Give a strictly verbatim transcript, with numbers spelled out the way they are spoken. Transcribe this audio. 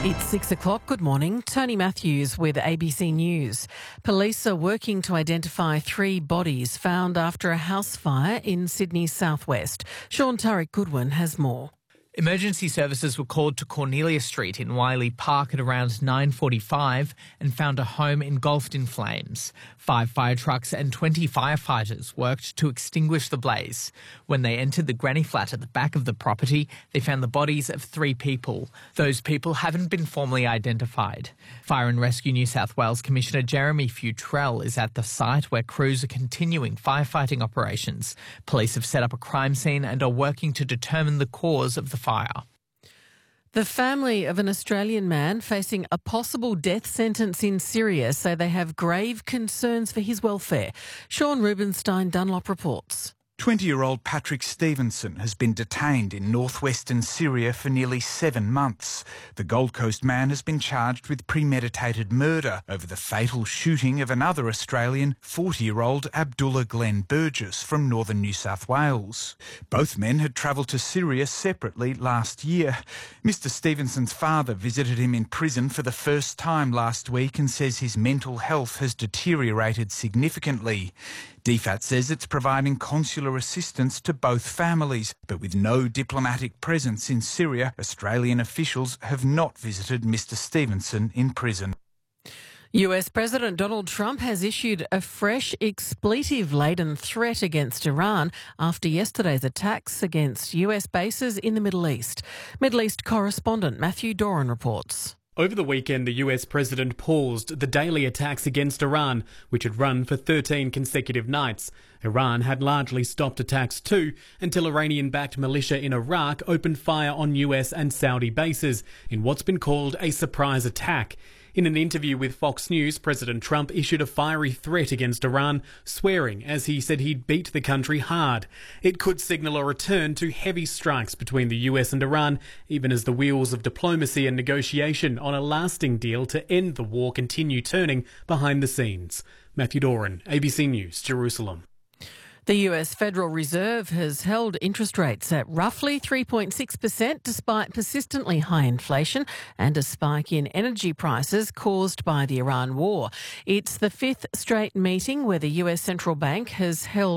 It's six o'clock. Good morning. Tony Matthews with A B C News. Police are working to identify three bodies found after a house fire in Sydney's southwest. Sean Turek Goodwin has more. Emergency services were called to Cornelia Street in Wiley Park at around nine forty-five and found a home engulfed in flames. Five fire trucks and twenty firefighters worked to extinguish the blaze. When they entered the granny flat at the back of the property, they found the bodies of three people. Those people haven't been formally identified. Fire and Rescue New South Wales Commissioner Jeremy Futrell is at the site where crews are continuing firefighting operations. Police have set up a crime scene and are working to determine the cause of the fire. Fire. The family of an Australian man facing a possible death sentence in Syria say they have grave concerns for his welfare. Sean Rubenstein Dunlop reports. twenty-year-old Patrick Stevenson has been detained in northwestern Syria for nearly seven months. The Gold Coast man has been charged with premeditated murder over the fatal shooting of another Australian, forty-year-old Abdullah Glenn Burgess from northern New South Wales. Both men had travelled to Syria separately last year. Mister Stevenson's father visited him in prison for the first time last week and says his mental health has deteriorated significantly. D F A T says it's providing consular assistance to both families, but with no diplomatic presence in Syria, Australian officials have not visited Mister Stevenson in prison. U S President Donald Trump has issued a fresh expletive-laden threat against Iran after yesterday's attacks against U S bases in the Middle East. Middle East correspondent Matthew Doran reports. Over the weekend, the U S president paused the daily attacks against Iran, which had run for thirteen consecutive nights. Iran had largely stopped attacks too, until Iranian-backed militia in Iraq opened fire on U S and Saudi bases in what's been called a surprise attack. In an interview with Fox News, President Trump issued a fiery threat against Iran, swearing as he said he'd beat the country hard. It could signal a return to heavy strikes between the U S and Iran, even as the wheels of diplomacy and negotiation on a lasting deal to end the war continue turning behind the scenes. Matthew Doran, A B C News, Jerusalem. The U S Federal Reserve has held interest rates at roughly three point six percent despite persistently high inflation and a spike in energy prices caused by the Iran war. It's the fifth straight meeting where the U S Central Bank has held